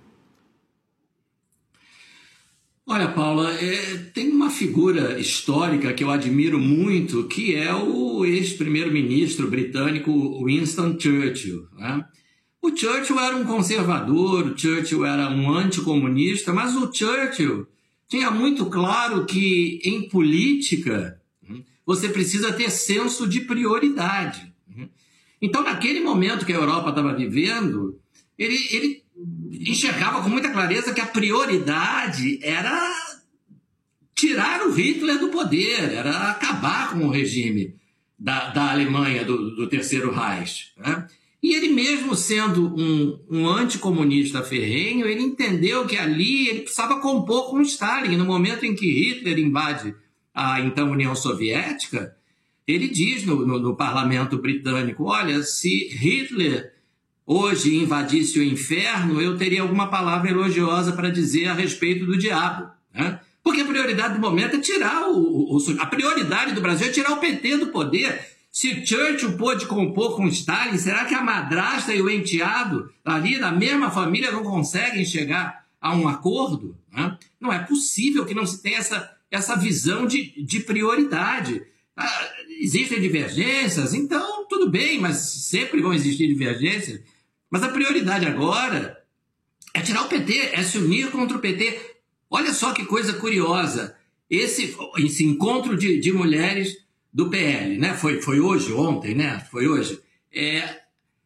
Olha, Paula, é, tem uma figura histórica que eu admiro muito, que é o ex-primeiro-ministro britânico Winston Churchill, né? O Churchill era um conservador, o Churchill era um anticomunista, mas o Churchill tinha muito claro que, em política, você precisa ter senso de prioridade. Então, naquele momento que a Europa estava vivendo, ele... ele enxergava com muita clareza que a prioridade era tirar o Hitler do poder, era acabar com o regime da, da Alemanha, do, do Terceiro Reich, né? E ele mesmo sendo um, um anticomunista ferrenho, ele entendeu que ali ele precisava compor com Stalin. No momento em que Hitler invade a então União Soviética, ele diz no, no, no parlamento britânico, olha, se Hitler hoje invadisse o inferno, eu teria alguma palavra elogiosa para dizer a respeito do diabo, né? Porque a prioridade do momento é tirar o, o... A prioridade do Brasil é tirar o P T do poder. Se Churchill pôde compor com Stalin, será que a madrasta e o enteado ali na mesma família não conseguem chegar a um acordo, né? Não é possível que não se tenha essa, essa visão de, de prioridade. Ah, existem divergências, então tudo bem, mas sempre vão existir divergências. Mas a prioridade agora é tirar o P T, é se unir contra o P T. Olha só que coisa curiosa. Esse, esse encontro de, de mulheres do P L, né? Foi, foi hoje, ontem, né? Foi hoje. É,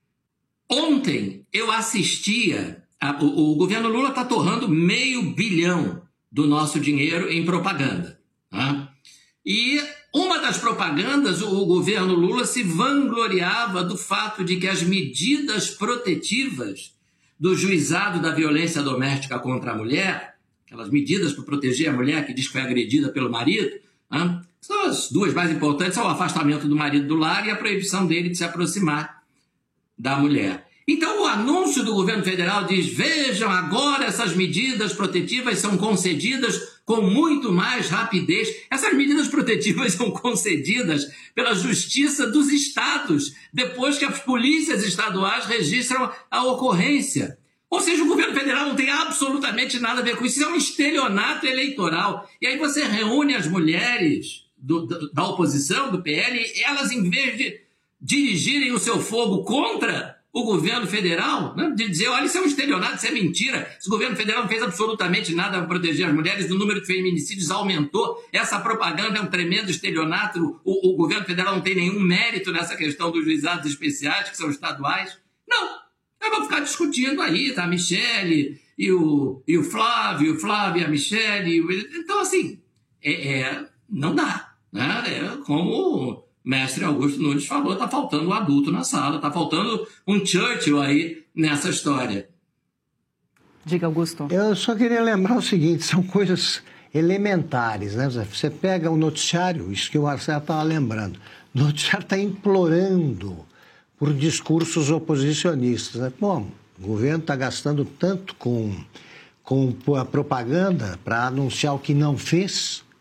ontem eu assistia... A, o, o governo Lula está torrando meio bilhão do nosso dinheiro em propaganda, né? E... uma das propagandas, o governo Lula se vangloriava do fato de que as medidas protetivas do juizado da violência doméstica contra a mulher, aquelas medidas para proteger a mulher que diz que foi agredida pelo marido, né, são as duas mais importantes, são o afastamento do marido do lar e a proibição dele de se aproximar da mulher. Então, o anúncio do governo federal diz, vejam, agora essas medidas protetivas são concedidas com muito mais rapidez. Essas medidas protetivas são concedidas pela Justiça dos Estados, depois que as polícias estaduais registram a ocorrência. Ou seja, o governo federal não tem absolutamente nada a ver com isso. Isso é um estelionato eleitoral. E aí você reúne as mulheres do, da oposição, do P L, e elas, em vez de dirigirem o seu fogo contra o governo federal, né, de dizer, olha, isso é um estelionato, isso é mentira, esse governo federal não fez absolutamente nada para proteger as mulheres, o número de feminicídios aumentou, essa propaganda é um tremendo estelionato, o, o governo federal não tem nenhum mérito nessa questão dos juizados especiais, que são estaduais. Não, eu vou ficar discutindo aí, tá, a Michele e o, e o Flávio, o Flávio e a Michele, então assim, é, é, não dá, né? É como... Mestre Augusto Nunes falou, está faltando um adulto na sala, está faltando um Churchill aí nessa história. Diga, Augusto. Eu só queria lembrar o seguinte, são coisas elementares, né? Você pega o noticiário, isso que o Marcelo estava lembrando, o noticiário está implorando por discursos oposicionistas, né? Bom, o governo está gastando tanto com, com a propaganda para anunciar o que não fez,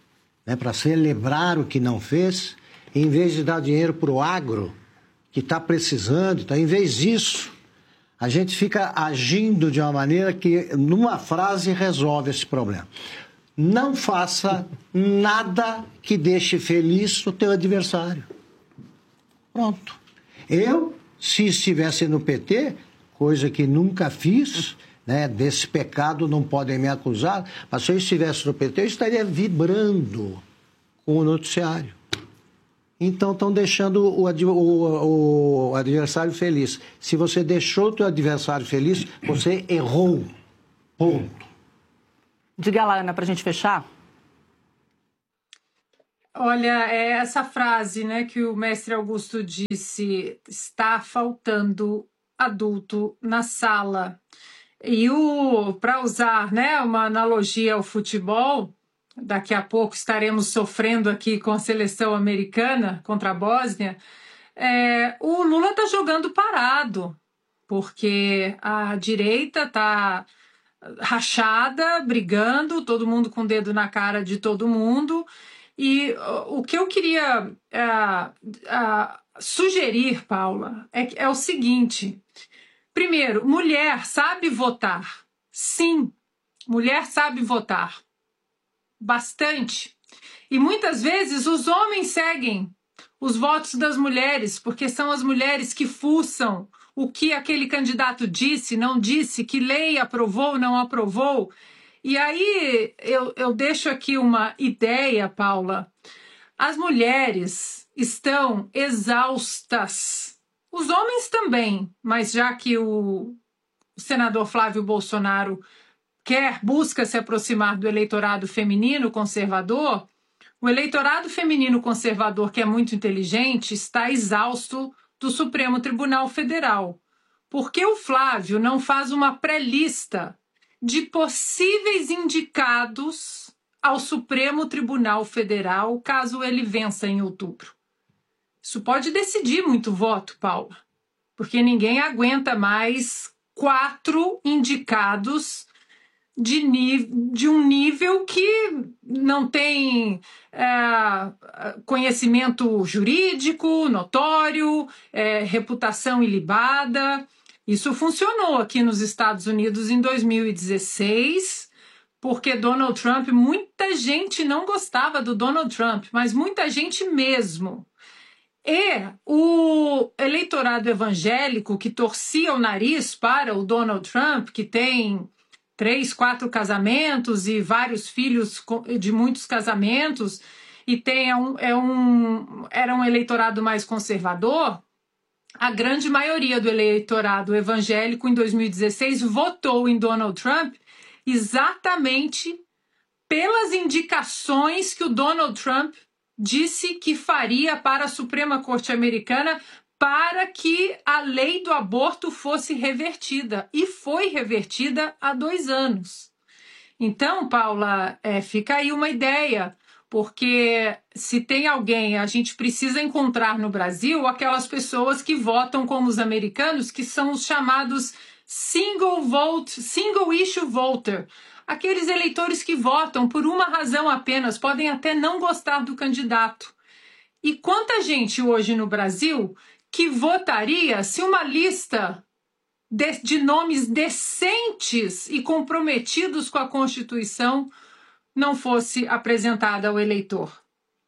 né, para celebrar o que não fez, em vez de dar dinheiro para o agro, que está precisando, tá? Em vez disso, a gente fica agindo de uma maneira que, numa frase, resolve esse problema. Não faça nada que deixe feliz o teu adversário. Pronto. Eu, se estivesse no P T, coisa que nunca fiz, né, desse pecado não podem me acusar, mas se eu estivesse no P T, eu estaria vibrando com o noticiário. Então, estão deixando o, o, o adversário feliz. Se você deixou o teu adversário feliz, você errou. Ponto. Diga lá, Ana, para a gente fechar. Olha, é essa frase, né, que o mestre Augusto disse, está faltando adulto na sala. E o, para usar, né, uma analogia ao futebol, daqui a pouco estaremos sofrendo aqui com a seleção americana contra a Bósnia, é, o Lula está jogando parado, porque a direita está rachada, brigando, todo mundo com o dedo na cara de todo mundo. E o que eu queria é, é, sugerir, Paula, é, é o seguinte. Primeiro, mulher sabe votar. Sim, mulher sabe votar. Bastante. E muitas vezes os homens seguem os votos das mulheres, porque são as mulheres que fuçam o que aquele candidato disse, não disse, que lei aprovou, não aprovou. E aí eu, eu deixo aqui uma ideia, Paula. As mulheres estão exaustas. Os homens também, mas já que o senador Flávio Bolsonaro quer, busca se aproximar do eleitorado feminino conservador, o eleitorado feminino conservador, que é muito inteligente, está exausto do Supremo Tribunal Federal. Porque o Flávio não faz uma pré-lista de possíveis indicados ao Supremo Tribunal Federal, caso ele vença em outubro. Isso pode decidir muito voto, Paula, porque ninguém aguenta mais quatro indicados de, de um nível que não tem é, conhecimento jurídico notório, é, reputação ilibada. Isso funcionou aqui nos Estados Unidos em dois mil e dezesseis, porque Donald Trump, muita gente não gostava do Donald Trump, mas muita gente mesmo. E o eleitorado evangélico que torcia o nariz para o Donald Trump, que tem três, quatro casamentos e vários filhos de muitos casamentos, e tem um, é um, era um eleitorado mais conservador, a grande maioria do eleitorado evangélico em dois mil e dezesseis votou em Donald Trump exatamente pelas indicações que o Donald Trump disse que faria para a Suprema Corte Americana para que a lei do aborto fosse revertida. E foi revertida há dois anos. Então, Paula, é, fica aí uma ideia, porque se tem alguém, a gente precisa encontrar no Brasil aquelas pessoas que votam como os americanos, que são os chamados single vote, single issue voter. Aqueles eleitores que votam por uma razão apenas, podem até não gostar do candidato. E quanta gente hoje no Brasil que votaria se uma lista de, de nomes decentes e comprometidos com a Constituição não fosse apresentada ao eleitor?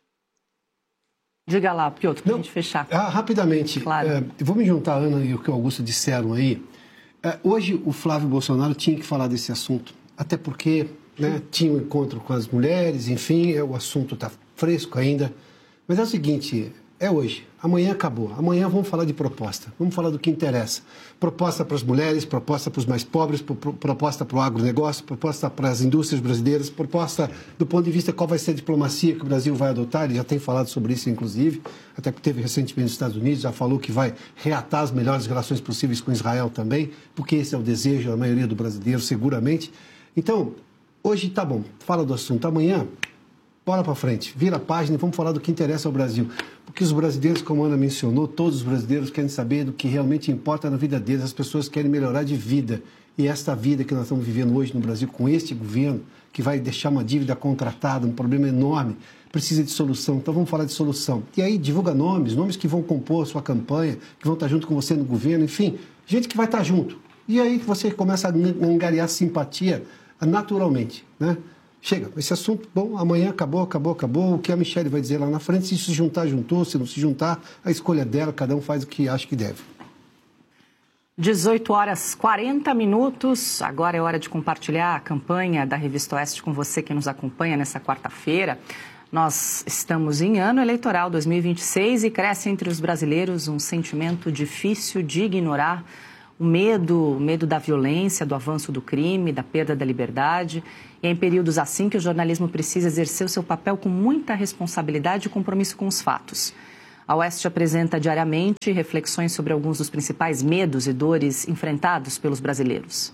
Diga lá, Piotr, para a gente fechar. Ah, rapidamente, claro. É, vou me juntar a Ana e o que o Augusto disseram aí. É, hoje o Flávio Bolsonaro tinha que falar desse assunto, até porque né, tinha um encontro com as mulheres, enfim, o assunto está fresco ainda. Mas é o seguinte, é hoje, amanhã acabou. Amanhã vamos falar de proposta, vamos falar do que interessa. Proposta para as mulheres, proposta para os mais pobres, proposta para o agronegócio, proposta para as indústrias brasileiras, proposta do ponto de vista qual vai ser a diplomacia que o Brasil vai adotar. Ele já tem falado sobre isso, inclusive, até que teve recentemente nos Estados Unidos, já falou que vai reatar as melhores relações possíveis com Israel também, porque esse é o desejo da maioria do brasileiro, seguramente. Então, hoje tá bom, fala do assunto. Amanhã bola para frente, vira a página e vamos falar do que interessa ao Brasil. Porque os brasileiros, como a Ana mencionou, todos os brasileiros querem saber do que realmente importa na vida deles. As pessoas querem melhorar de vida. E esta vida que nós estamos vivendo hoje no Brasil, com este governo, que vai deixar uma dívida contratada, um problema enorme, precisa de solução. Então vamos falar de solução. E aí divulga nomes, nomes que vão compor a sua campanha, que vão estar junto com você no governo, enfim, gente que vai estar junto. E aí você começa a angariar simpatia naturalmente, né? Chega, esse assunto, bom, amanhã acabou, acabou, acabou. O que a Michelle vai dizer lá na frente, se se juntar, juntou, se não se juntar, a escolha dela, cada um faz o que acha que deve. dezoito horas e quarenta minutos, agora é hora de compartilhar a campanha da Revista Oeste com você que nos acompanha nessa quarta-feira. Nós estamos em ano eleitoral dois mil e vinte e seis e cresce entre os brasileiros um sentimento difícil de ignorar, o medo, o medo da violência, do avanço do crime, da perda da liberdade. E é em períodos assim que o jornalismo precisa exercer o seu papel com muita responsabilidade e compromisso com os fatos. A Oeste apresenta diariamente reflexões sobre alguns dos principais medos e dores enfrentados pelos brasileiros.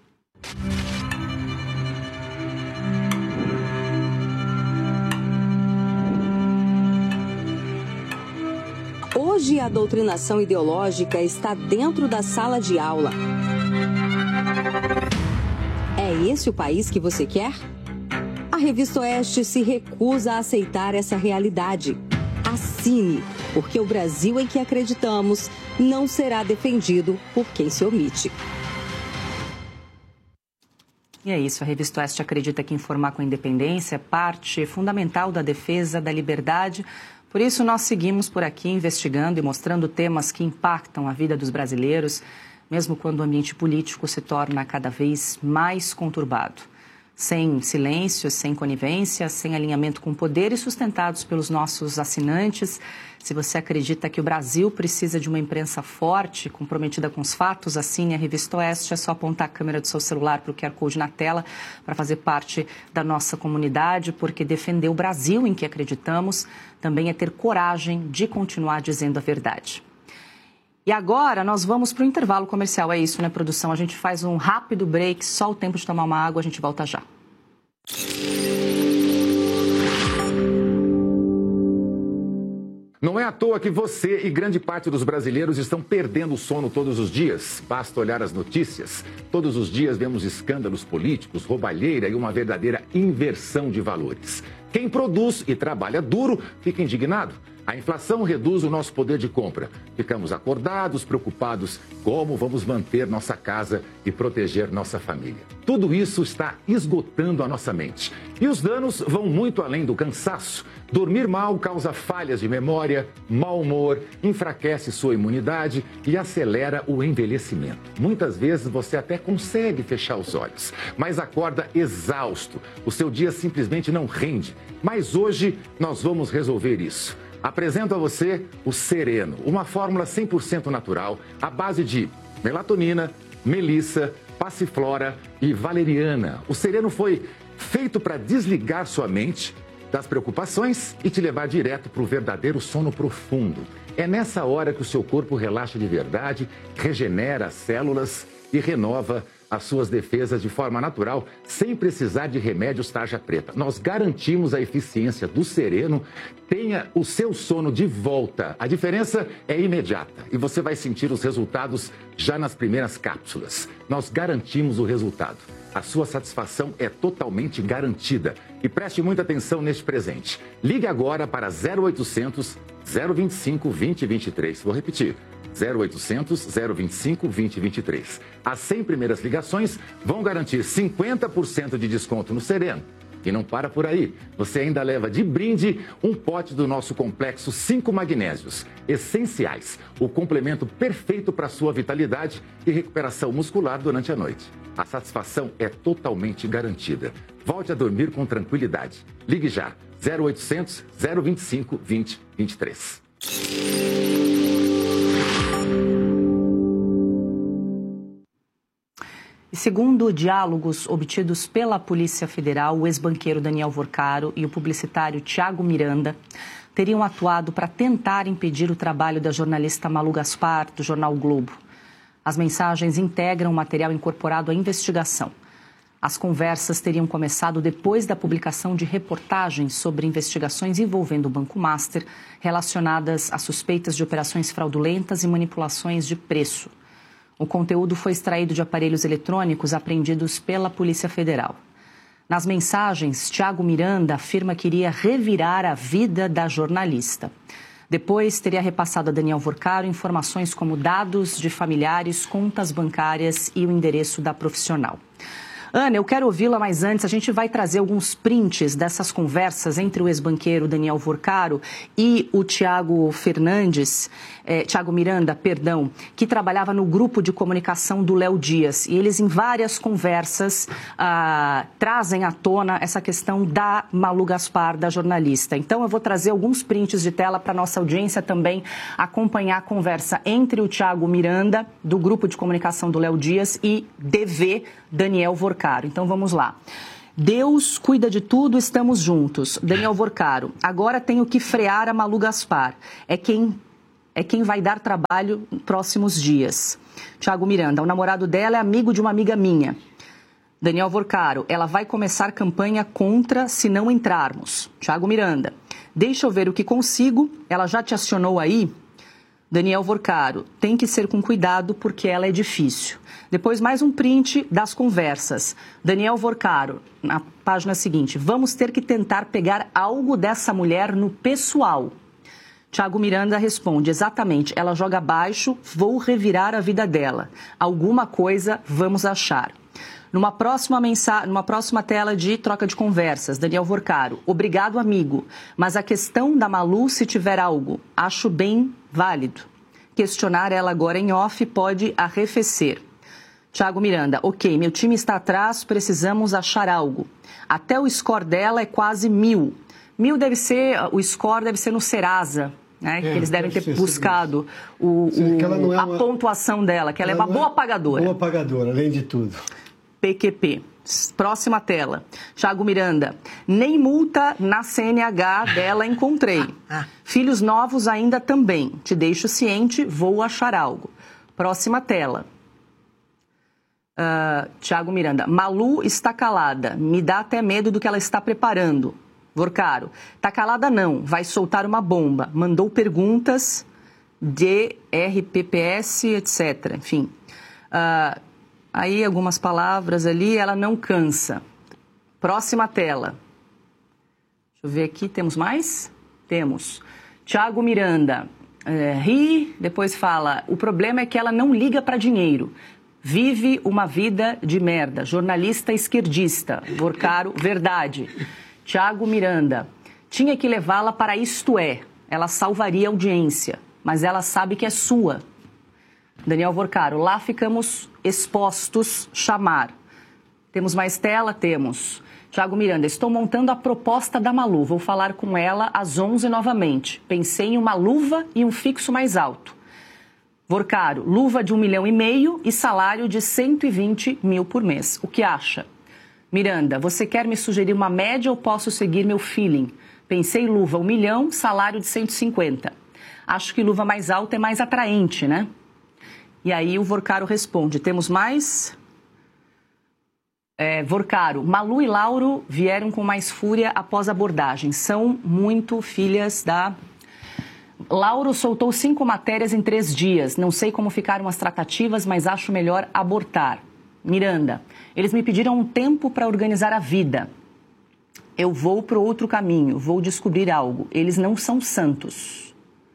Hoje, a doutrinação ideológica está dentro da sala de aula. É esse o país que você quer? A Revista Oeste se recusa a aceitar essa realidade. Assine, porque o Brasil em que acreditamos não será defendido por quem se omite. E é isso, a Revista Oeste acredita que informar com independência é parte fundamental da defesa da liberdade. Por isso, nós seguimos por aqui investigando e mostrando temas que impactam a vida dos brasileiros, mesmo quando o ambiente político se torna cada vez mais conturbado. Sem silêncio, sem conivência, sem alinhamento com o poder e sustentados pelos nossos assinantes. Se você acredita que o Brasil precisa de uma imprensa forte, comprometida com os fatos, assine a Revista Oeste. É só apontar a câmera do seu celular para o Q R Code na tela para fazer parte da nossa comunidade, porque defender o Brasil em que acreditamos também é ter coragem de continuar dizendo a verdade. E agora nós vamos para o intervalo comercial. É isso, né, produção? A gente faz um rápido break, só o tempo de tomar uma água, a gente volta já. Não é à toa que você e grande parte dos brasileiros estão perdendo o sono todos os dias. Basta olhar as notícias. Todos os dias vemos escândalos políticos, roubalheira e uma verdadeira inversão de valores. Quem produz e trabalha duro fica indignado. A inflação reduz o nosso poder de compra. Ficamos acordados, preocupados como vamos manter nossa casa e proteger nossa família. Tudo isso está esgotando a nossa mente. E os danos vão muito além do cansaço. Dormir mal causa falhas de memória, mau humor, enfraquece sua imunidade e acelera o envelhecimento. Muitas vezes você até consegue fechar os olhos, mas acorda exausto. O seu dia simplesmente não rende. Mas hoje nós vamos resolver isso. Apresento a você o Sereno, uma fórmula cem por cento natural, à base de melatonina, melissa, passiflora e valeriana. O Sereno foi feito para desligar sua mente das preocupações e te levar direto para o verdadeiro sono profundo. É nessa hora que o seu corpo relaxa de verdade, regenera as células e renova as suas defesas de forma natural, sem precisar de remédios tarja preta. Nós garantimos a eficiência do Sereno. Tenha o seu sono de volta. A diferença é imediata e você vai sentir os resultados já nas primeiras cápsulas. Nós garantimos o resultado. A sua satisfação é totalmente garantida. E preste muita atenção neste presente. Ligue agora para zero oitocentos, zero vinte e cinco, vinte e vinte e três. Vou repetir. zero oitocentos, zero vinte e cinco, vinte e vinte e três. As cem primeiras ligações vão garantir cinquenta por cento de desconto no Sereno. E não para por aí. Você ainda leva de brinde um pote do nosso complexo cinco magnésios, essenciais, o complemento perfeito para a sua vitalidade e recuperação muscular durante a noite. A satisfação é totalmente garantida. Volte a dormir com tranquilidade. Ligue já. zero oitocentos, zero vinte e cinco, vinte e vinte e três. E segundo diálogos obtidos pela Polícia Federal, o ex-banqueiro Daniel Vorcaro e o publicitário Tiago Miranda teriam atuado para tentar impedir o trabalho da jornalista Malu Gaspar, do jornal o Globo. As mensagens integram o material incorporado à investigação. As conversas teriam começado depois da publicação de reportagens sobre investigações envolvendo o Banco Master relacionadas a suspeitas de operações fraudulentas e manipulações de preço. O conteúdo foi extraído de aparelhos eletrônicos apreendidos pela Polícia Federal. Nas mensagens, Thiago Miranda afirma que iria revirar a vida da jornalista. Depois, teria repassado a Daniel Vorcaro informações como dados de familiares, contas bancárias e o endereço da profissional. Ana, eu quero ouvi-la, mas antes a gente vai trazer alguns prints dessas conversas entre o ex-banqueiro Daniel Vorcaro e o Thiago Fernandes, eh, Thiago Miranda, perdão, que trabalhava no grupo de comunicação do Léo Dias. E eles, em várias conversas, ah, trazem à tona essa questão da Malu Gaspar, da jornalista. Então, eu vou trazer alguns prints de tela para a nossa audiência também acompanhar a conversa entre o Thiago Miranda, do grupo de comunicação do Léo Dias, e D V Daniel Vorcaro. Então, vamos lá. Deus cuida de tudo, estamos juntos. Daniel Vorcaro, agora tenho que frear a Malu Gaspar. É quem, é quem vai dar trabalho nos próximos dias. Thiago Miranda, o namorado dela é amigo de uma amiga minha. Daniel Vorcaro, ela vai começar campanha contra se não entrarmos. Thiago Miranda, deixa eu ver o que consigo. Ela já te acionou aí? Daniel Vorcaro, tem que ser com cuidado porque ela é difícil. Depois mais um print das conversas. Daniel Vorcaro, na página seguinte, vamos ter que tentar pegar algo dessa mulher no pessoal. Thiago Miranda responde, exatamente, ela joga baixo, vou revirar a vida dela. Alguma coisa vamos achar. Numa próxima, mensa... Numa próxima tela de troca de conversas, Daniel Vorcaro, obrigado amigo, mas a questão da Malu, se tiver algo, acho bem válido. Questionar ela agora em off pode arrefecer. Thiago Miranda, ok, meu time está atrás, precisamos achar algo. Até o score dela é quase mil. Mil deve ser, o score deve ser no Serasa, né? É, que eles devem ter buscado o, o, é a uma... pontuação dela, que ela, ela é uma boa pagadora. Boa pagadora, além de tudo. P Q P. Próxima tela. Thiago Miranda. Nem multa na C N H dela encontrei. Filhos novos ainda também. Te deixo ciente, vou achar algo. Próxima tela. Uh, Thiago Miranda. Malu está calada. Me dá até medo do que ela está preparando. Vorcaro. Tá calada não. Vai soltar uma bomba. Mandou perguntas de R P P S, etcétera. Enfim. Uh, Aí, algumas palavras ali, ela não cansa. Próxima tela. Deixa eu ver aqui, temos mais? Temos. Thiago Miranda, é, ri, depois fala, o problema é que ela não liga para dinheiro. Vive uma vida de merda. Jornalista esquerdista. Vorcaro, verdade. Thiago Miranda, tinha que levá-la para Isto É. Ela salvaria a audiência, mas ela sabe que é sua. Daniel Vorcaro, lá ficamos expostos, chamar. Temos mais tela? Temos. Thiago Miranda, estou montando a proposta da Malu. Vou falar com ela às onze novamente. Pensei em uma luva e um fixo mais alto. Vorcaro, luva de um milhão e meio e salário de cento e vinte mil por mês. O que acha? Miranda, você quer me sugerir uma média ou posso seguir meu feeling? Pensei luva um milhão, salário de cento e cinquenta. Acho que luva mais alta é mais atraente, né? E aí o Vorcaro responde, temos mais? É, Vorcaro, Malu e Lauro vieram com mais fúria após a abordagem. São muito filhas da... Lauro soltou cinco matérias em três dias. Não sei como ficaram as tratativas, mas acho melhor abortar. Miranda, eles me pediram um tempo para organizar a vida. Eu vou para outro caminho, vou descobrir algo. Eles não são santos.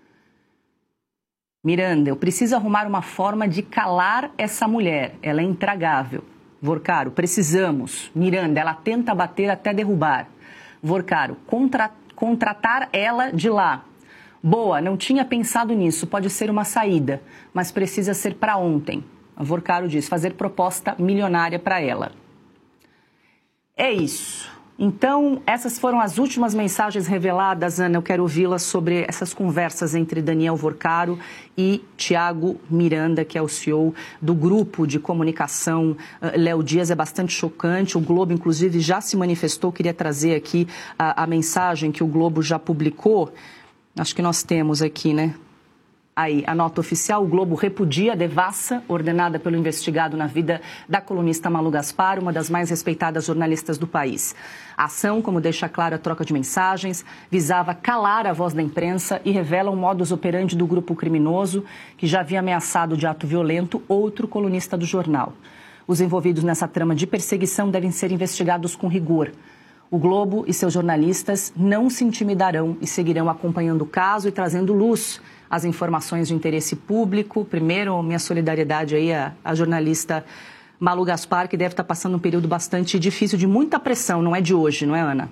Miranda, eu preciso arrumar uma forma de calar essa mulher. Ela é intragável. Vorcaro, precisamos. Miranda, ela tenta bater até derrubar. Vorcaro, contra, contratar ela de lá. Boa, não tinha pensado nisso. Pode ser uma saída, mas precisa ser para ontem. Vorcaro diz, fazer proposta milionária para ela. É isso. Então, essas foram as últimas mensagens reveladas, Ana. Eu quero ouvi-las sobre essas conversas entre Daniel Vorcaro e Thiago Miranda, que é o C E O do grupo de comunicação uh, Léo Dias. É bastante chocante. O Globo, inclusive, já se manifestou. Queria trazer aqui a, a mensagem que o Globo já publicou. Acho que nós temos aqui, né? aí a nota oficial. O Globo repudia a devassa ordenada pelo investigado na vida da colunista Malu Gaspar, uma das mais respeitadas jornalistas do país. A ação, como deixa claro a troca de mensagens, visava calar a voz da imprensa e revela o modus operandi do grupo criminoso que já havia ameaçado de ato violento outro colunista do jornal. Os envolvidos nessa trama de perseguição devem ser investigados com rigor. O Globo e seus jornalistas não se intimidarão e seguirão acompanhando o caso e trazendo luz às informações de interesse público. Primeiro, minha solidariedade aí à, à jornalista Malu Gaspar, que deve estar passando um período bastante difícil, de muita pressão, não é de hoje, não é, Ana?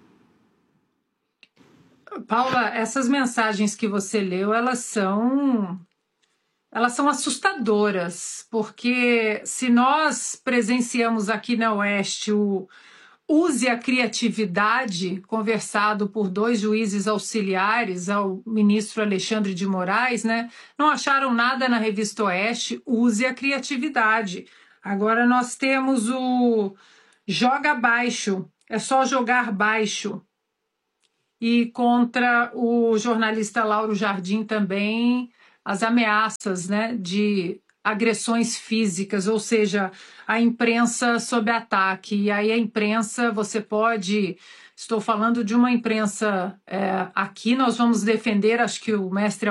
Paula, essas mensagens que você leu, elas são... Elas são assustadoras, porque se nós presenciamos aqui na Oeste o use a criatividade, conversado por dois juízes auxiliares ao ministro Alexandre de Moraes, né? Não acharam nada na Revista Oeste, use a criatividade. Agora nós temos o joga baixo, é só jogar baixo. E contra o jornalista Lauro Jardim também as ameaças, né, de agressões físicas, ou seja, a imprensa sob ataque. E aí a imprensa, você pode... Estou falando de uma imprensa... É, aqui nós vamos defender, acho que o mestre